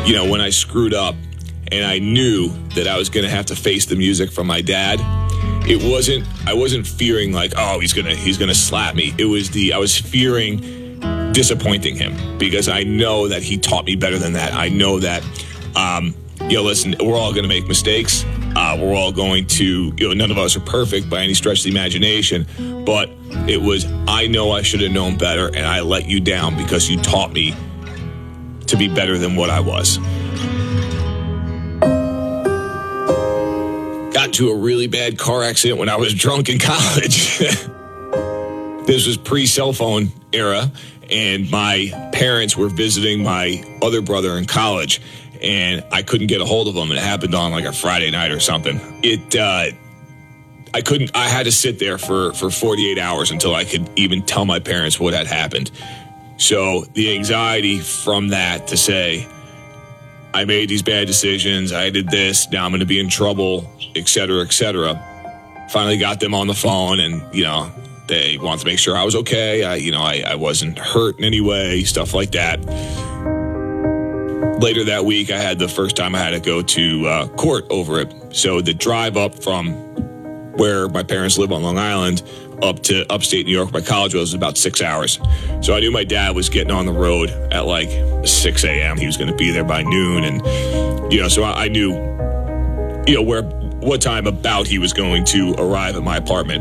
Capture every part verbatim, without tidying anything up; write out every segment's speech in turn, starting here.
you know, when I screwed up and I knew that I was going to have to face the music from my dad, it wasn't, I wasn't fearing like, oh, he's going to, he's going to slap me. It was the, I was fearing disappointing him because I know that he taught me better than that. I know that, um, you know, listen, we're all going to make mistakes. Uh, we're all going to, you know, none of us are perfect by any stretch of the imagination, but it was, I know I should have known better and I let you down because you taught me to be better than what I was. Got into a really bad car accident when I was drunk in college. This was pre-cell phone era, and my parents were visiting my other brother in college, and I couldn't get a hold of him, and it happened on like a Friday night or something. It, uh, I couldn't, I had to sit there for, for forty-eight hours until I could even tell my parents what had happened. So the anxiety from that to say, I made these bad decisions, I did this, now I'm going to be in trouble, et cetera, et cetera. Finally got them on the phone, and, you know, they wanted to make sure I was okay. I, you know, I, I wasn't hurt in any way, stuff like that. Later that week, I had the first time I had to go to uh, court over it. So the drive up from where my parents live on Long Island up to upstate New York where my college was, was about six hours. So I knew my dad was getting on the road at like six a.m. He was going to be there by noon. And, you know, so I, I knew, you know, where, what time about he was going to arrive at my apartment.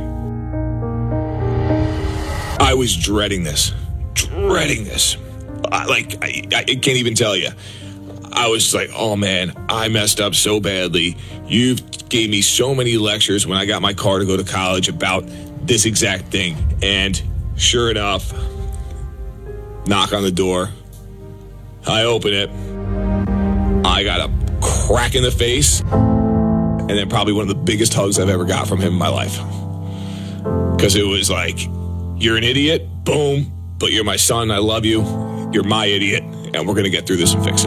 I was dreading this, dreading this. I, like, I, I can't even tell you. I was like, oh man, I messed up so badly. You gave me so many lectures when I got my car to go to college about this exact thing. And sure enough, knock on the door. I open it. I got a crack in the face. And then probably one of the biggest hugs I've ever got from him in my life. Because it was like, you're an idiot, boom, but you're my son, I love you. You're my idiot, and we're going to get through this and fix it.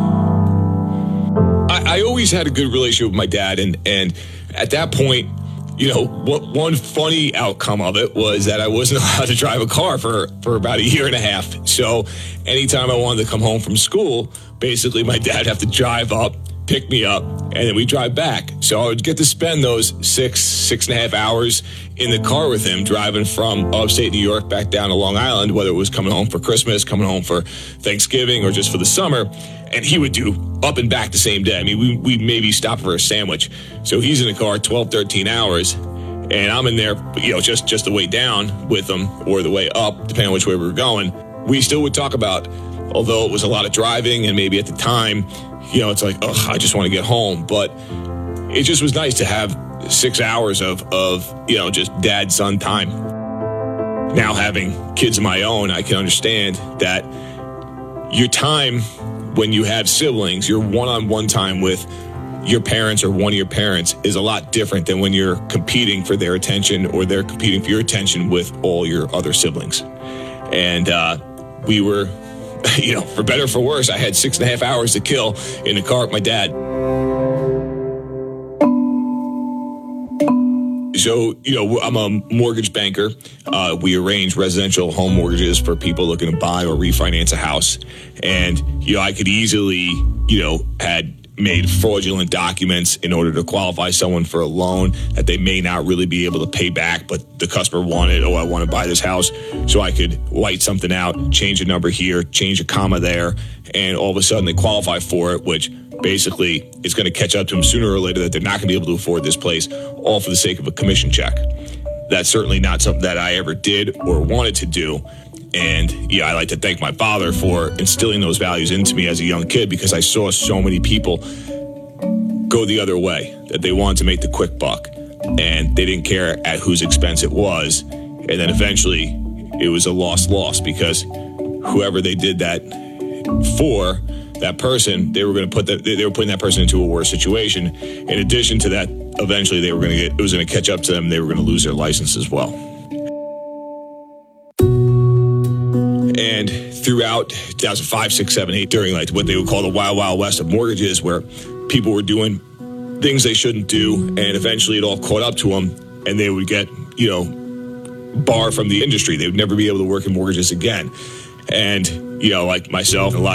I, I always had a good relationship with my dad, and, and at that point, you know, what, one funny outcome of it was that I wasn't allowed to drive a car for, for about a year and a half. So anytime I wanted to come home from school, basically my dad would have to drive up, pick me up, and then we drive back. So I would get to spend those six, six and a half hours in the car with him, driving from upstate New York back down to Long Island, whether it was coming home for Christmas, coming home for Thanksgiving, or just for the summer. And he would do up and back the same day. I mean, we we maybe stop for a sandwich. So he's in the car twelve, thirteen hours, and I'm in there, you know, just, just the way down with him or the way up, depending on which way we were going. We still would talk about, although it was a lot of driving, and maybe at the time, you know, it's like, oh, I just want to get home. But it just was nice to have six hours of, of you know, just dad-son time. Now having kids of my own, I can understand that your time when you have siblings, your one-on-one time with your parents or one of your parents is a lot different than when you're competing for their attention or they're competing for your attention with all your other siblings. And uh, we were, you know, for better or for worse, I had six and a half hours to kill in the car with my dad. So, you know, I'm a mortgage banker. Uh, we arrange residential home mortgages for people looking to buy or refinance a house. And, you know, I could easily, you know, had made fraudulent documents in order to qualify someone for a loan that they may not really be able to pay back, but the customer wanted, oh, I want to buy this house. So I could white something out, change a number here, change a comma there, and all of a sudden they qualify for it, which basically is going to catch up to them sooner or later that they're not going to be able to afford this place, all for the sake of a commission check. That's certainly not something that I ever did or wanted to do. And yeah, I like to thank my father for instilling those values into me as a young kid, because I saw so many people go the other way, that they wanted to make the quick buck and they didn't care at whose expense it was. And then eventually it was a lost loss, because whoever they did that for, that person, they were going to put that, they were putting that person into a worse situation. In addition to that, eventually they were going to get, it was going to catch up to them. They were going to lose their license as well. And throughout two thousand five, six, seven, eight, during like what they would call the wild, wild west of mortgages, where people were doing things they shouldn't do, and eventually it all caught up to them, and they would get, you know, barred from the industry. They would never be able to work in mortgages again. And, you know, like myself and a lot